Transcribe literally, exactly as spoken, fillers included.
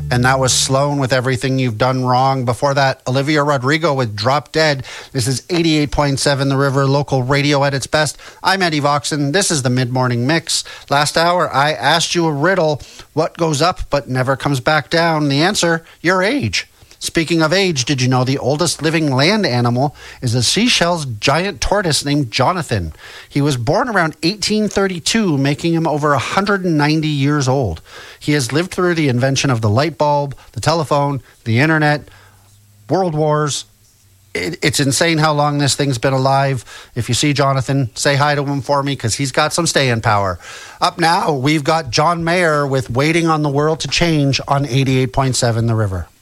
And that was Sloan with Everything You've Done Wrong. Before that, Olivia Rodrigo with Drop Dead. This is eighty-eight point seven The River, local radio at its best. I'm Eddie Voxon. This is the Mid-Morning Mix. Last hour, I asked you a riddle. What goes up but never comes back down? The answer, your age. Speaking of age, did you know the oldest living land animal is a Seychelles giant tortoise named Jonathan? He was born around eighteen thirty-two, making him over one hundred ninety years old. He has lived through the invention of the light bulb, the telephone, the internet, world wars. It, it's insane how long this thing's been alive. If you see Jonathan, say hi to him for me because he's got some staying power. Up now, we've got John Mayer with Waiting on the World to Change on eighty-eight point seven The River.